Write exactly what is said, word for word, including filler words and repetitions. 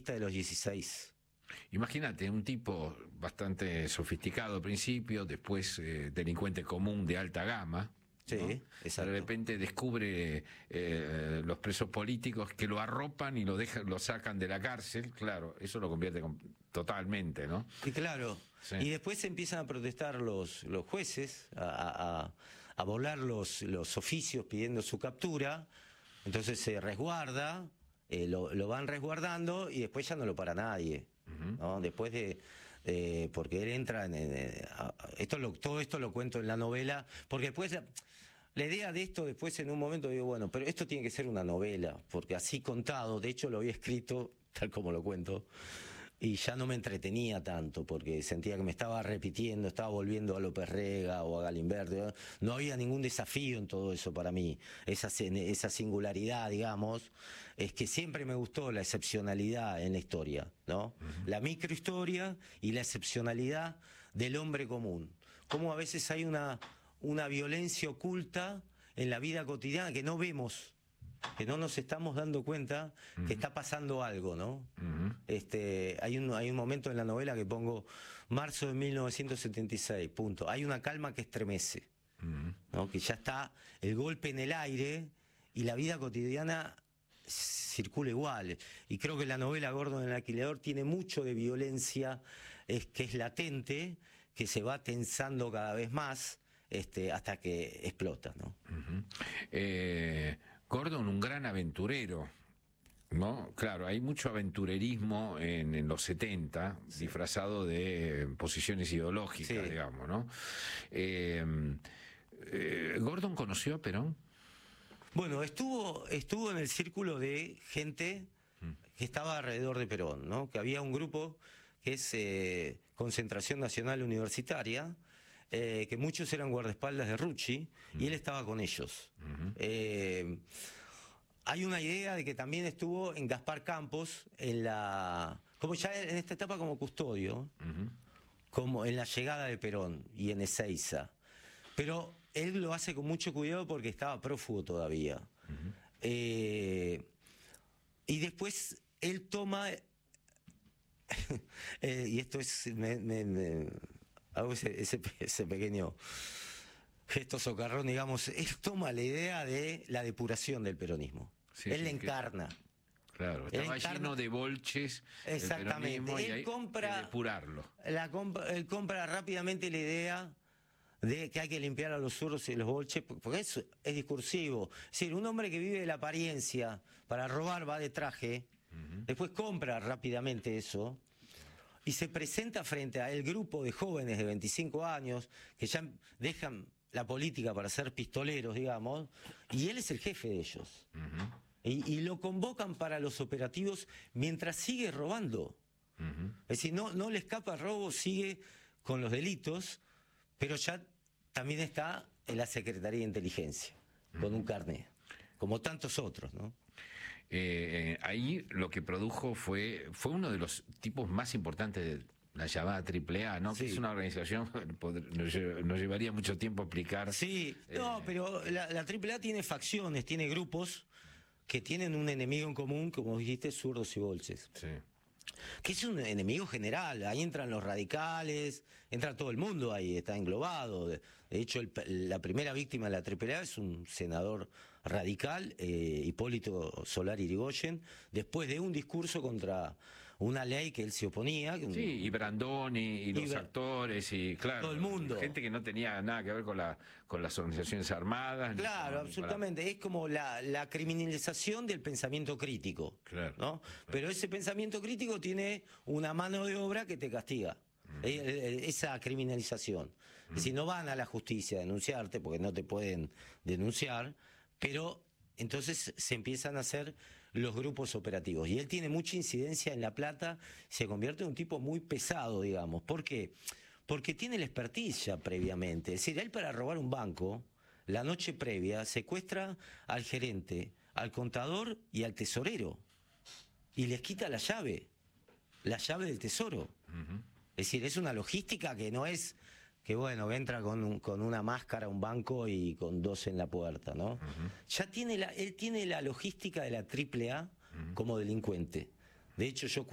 lista de los dieciséis. Imagínate, un tipo bastante sofisticado al principio, después eh, delincuente común de alta gama. Sí, ¿no? exacto. De repente descubre eh, los presos políticos que lo arropan y lo dejan, lo sacan de la cárcel. Claro, eso lo convierte con, totalmente, ¿no? Y claro, Sí. y después empiezan a protestar los, los jueces, a, a, a volar los, los oficios pidiendo su captura, entonces se resguarda, eh, lo, lo van resguardando y después ya no lo para nadie, Uh-huh. ¿no? Después de... Eh, porque él entra en... en a, esto lo, todo esto lo cuento en la novela, porque después... La, la idea de esto después en un momento digo, bueno, pero esto tiene que ser una novela, porque así contado, de hecho lo había escrito, tal como lo cuento, y ya no me entretenía tanto, porque sentía que me estaba repitiendo, estaba volviendo a López Rega o a Galimberti, no había ningún desafío en todo eso para mí, esa, esa singularidad, digamos, es que siempre me gustó la excepcionalidad en la historia, ¿no? Uh-huh. La microhistoria y la excepcionalidad del hombre común, como a veces hay una... una violencia oculta en la vida cotidiana que no vemos, que no nos estamos dando cuenta uh-huh. que está pasando algo, ¿no? Uh-huh. Este, hay un, hay un momento en la novela que pongo marzo de mil novecientos setenta y seis, punto. Hay una calma que estremece, uh-huh. ¿no? Que ya está el golpe en el aire y la vida cotidiana circula igual. Y creo que la novela Gordon el alquilador tiene mucho de violencia, es, que es latente, que se va tensando cada vez más, Este, hasta que explota, ¿no? Uh-huh. eh, Gordon, un gran aventurero, ¿no? Claro, hay mucho aventurerismo en, en los setenta, sí. disfrazado de posiciones ideológicas, sí. digamos, ¿no? Eh, eh, ¿Gordon conoció a Perón? Bueno, estuvo, estuvo en el círculo de gente que estaba alrededor de Perón, ¿no? Que había un grupo que es eh, Concentración Nacional Universitaria, Eh, que muchos eran guardaespaldas de Rucci, uh-huh. y él estaba con ellos. Uh-huh. Eh, hay una idea de que también estuvo en Gaspar Campos, en la, como ya en esta etapa como custodio, uh-huh. como en la llegada de Perón y en Ezeiza. Pero él lo hace con mucho cuidado porque estaba prófugo todavía. Uh-huh. Eh, y después él toma, eh, y esto es... Me, me, me, hago ese, ese, ese pequeño gesto socarrón, digamos, él toma la idea de la depuración del peronismo. Sí, él sí, la encarna. Que, claro, estaba encarna, lleno de bolches. Exactamente. Él hay compra, que depurarlo. La compra, él compra rápidamente la idea de que hay que limpiar a los zurdos y los bolches, porque eso es discursivo. Es decir, un hombre que vive de la apariencia, para robar va de traje, uh-huh. después compra rápidamente eso, y se presenta frente a el grupo de jóvenes de veinticinco años que ya dejan la política para ser pistoleros, digamos, y él es el jefe de ellos. Uh-huh. y, y lo convocan para los operativos mientras sigue robando. Uh-huh. Es decir, no, no le escapa el robo, sigue con los delitos, pero ya también está en la Secretaría de Inteligencia, uh-huh. con un carnet, como tantos otros, ¿no? Eh, eh, ahí lo que produjo fue fue uno de los tipos más importantes de la llamada triple A, ¿no? Sí. Que es una organización nos, nos llevaría mucho tiempo explicar. Sí, eh, no, pero la, la triple A tiene facciones, tiene grupos que tienen un enemigo en común, como dijiste, zurdos y bolches. Sí. Que es un enemigo general, ahí entran los radicales, entra todo el mundo ahí, está englobado. De, de hecho, el, la primera víctima de la triple A es un senador radical, eh, Hipólito Solari Irigoyen, después de un discurso contra una ley que él se oponía. Sí, y Brandoni, y los y, actores, y claro, todo el mundo. Gente que no tenía nada que ver con, la, con las organizaciones armadas. Claro, con, absolutamente. Para... Es como la, la criminalización del pensamiento crítico. Claro, ¿no? claro. Pero ese pensamiento crítico tiene una mano de obra que te castiga. Mm. Esa criminalización. Mm. Es decir, no van a la justicia a denunciarte porque no te pueden denunciar, pero entonces se empiezan a hacer los grupos operativos. Y él tiene mucha incidencia en La Plata, se convierte en un tipo muy pesado, digamos. ¿Por qué? Porque tiene la expertise ya previamente. Es decir, él para robar un banco, la noche previa, secuestra al gerente, al contador y al tesorero. Y les quita la llave, la llave del tesoro. Uh-huh. Es decir, es una logística que no es que, bueno, entra con, un, con una máscara a un banco y con dos en la puerta, ¿no? Uh-huh. Ya tiene la, él tiene la logística de la triple A uh-huh. como delincuente. De hecho, yo